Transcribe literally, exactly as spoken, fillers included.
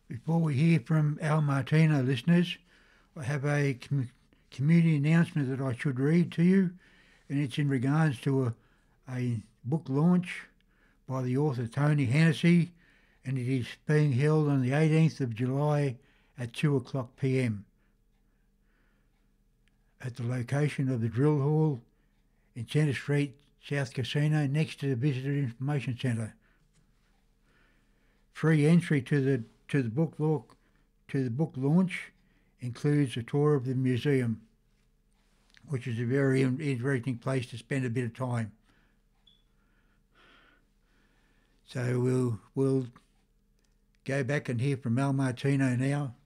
Before we hear from Al Martino listeners, I have a com- community announcement that I should read to you, and it's in regards to a, a book launch by the author Tony Hennessy, and it is being held on the eighteenth of July at two o'clock p m at the location of the Drill Hall in Centre Street, South Casino, next to the Visitor Information Centre. Free entry to the to the book launch to the book launch includes a tour of the museum, which is a very interesting place to spend a bit of time. So we'll we'll go back and hear from Al Martino now.